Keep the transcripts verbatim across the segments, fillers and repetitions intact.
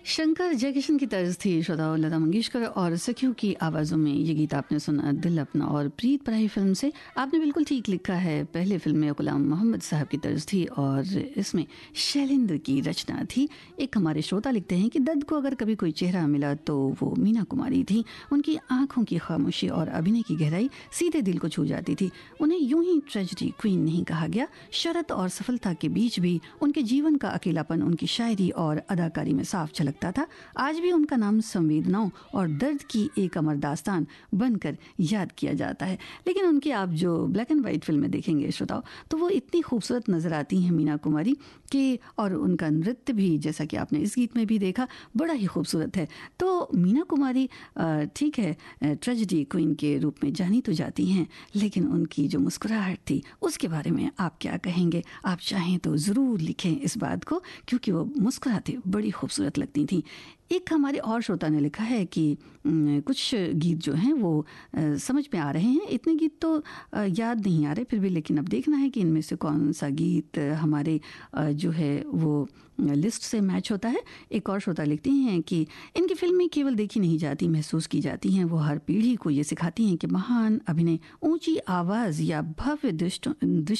शंकर जयकिशन की तर्ज थी श्रोताओं, लता मंगेशकर और सखियों की आवाज़ों में ये गीत आपने सुना दिल अपना और प्रीत पराई फिल्म से। आपने बिल्कुल ठीक लिखा है, पहले फिल्म में गुलाम मोहम्मद साहब की तर्ज थी और इसमें शैलेंद्र की रचना थी। एक हमारे श्रोता लिखते हैं कि दर्द को अगर कभी कोई चेहरा मिला तो वो मीना कुमारी थी। उनकी आंखों की खामोशी और अभिनय की गहराई सीधे दिल को छू जाती थी। उन्हें यूं ही ट्रेजेडी क्वीन नहीं कहा गया। शरत और सफलता के बीच भी उनके जीवन का अकेलापन उनकी शायरी और अदाकारी में साफ झलकता था। आज भी उनका नाम संवेदनाओं और दर्द की एक अमर दास्तान बनकर याद किया जाता है। लेकिन उनकी आप जो ब्लैक एंड वाइट फिल्में देखेंगे श्रोताओ, तो वो इतनी खूबसूरत नजर आती हैं मीना कुमारी के, और उनका नृत्य भी जैसा कि आपने इस गीत में भी देखा बड़ा ही खूबसूरत है। तो मीना कुमारी ठीक है ट्रेजेडी क्वीन के रूप में जानी तो जाती हैं, लेकिन उनकी जो मुस्कुराहट थी उसके बारे में आप क्या कहेंगे? आप चाहें तो ज़रूर लिखें इस बात को, क्योंकि वो मुस्कुराती बड़ी खूबसूरत लगती थी। एक हमारे और श्रोता ने लिखा है कि कुछ गीत जो हैं वो आ, समझ में आ रहे हैं, इतने गीत तो आ, याद नहीं आ रहे फिर भी, लेकिन अब देखना है कि इनमें से कौन सा गीत हमारे आ, जो है वो लिस्ट से मैच होता है। एक और श्रोता लिखती हैं कि इनकी फिल्में केवल देखी नहीं जाती, महसूस की जाती हैं। वो हर पीढ़ी को ये सिखाती हैं कि महान अभिनय ऊंची आवाज़ या भव्य दृश्य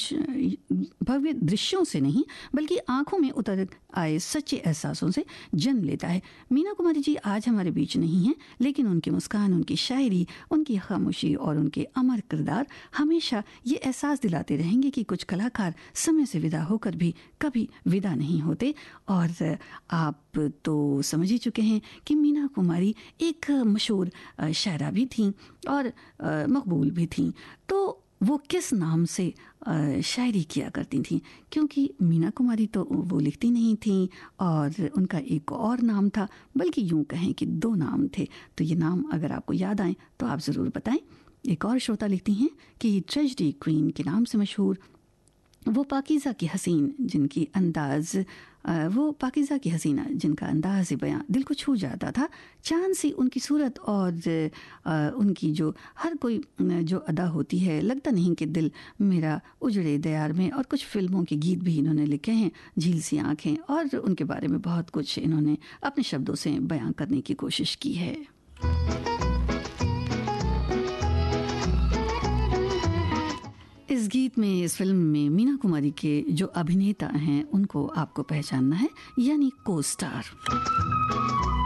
भव्य दृश्यों से नहीं, बल्कि आंखों में उतर आए सच्चे एहसासों से जन्म लेता है। मीना कुमारी जी आज हमारे बीच नहीं हैं, लेकिन उनकी मुस्कान, उनकी शायरी, उनकी खामोशी और उनके अमर किरदार हमेशा ये एहसास दिलाते रहेंगे कि कुछ कलाकार समय से विदा होकर भी कभी विदा नहीं होते। और आप तो समझ ही चुके हैं कि मीना कुमारी एक मशहूर शायरा भी थीं और मकबूल भी थीं। तो वो किस नाम से शायरी किया करती थीं? क्योंकि मीना कुमारी तो वो लिखती नहीं थीं और उनका एक और नाम था, बल्कि यूं कहें कि दो नाम थे। तो ये नाम अगर आपको याद आए तो आप ज़रूर बताएं। एक और श्रोता लिखती हैं कि ट्रेजेडी क्वीन के नाम से मशहूर वो पाकीज़ा की हसीन जिनकी अंदाज़ वो पाकीज़ा की हसीना जिनका अंदाज़ बयां दिल को छू जाता था। चांद सी उनकी सूरत और उनकी जो हर कोई जो अदा होती है, लगता नहीं कि दिल मेरा उजड़े दयार में। और कुछ फिल्मों के गीत भी इन्होंने लिखे हैं, झील सी आँखें, और उनके बारे में बहुत कुछ इन्होंने अपने शब्दों से बयां करने की कोशिश की है। इस गीत में, इस फिल्म में मीना कुमारी के जो अभिनेता हैं उनको आपको पहचानना है, यानी को स्टार।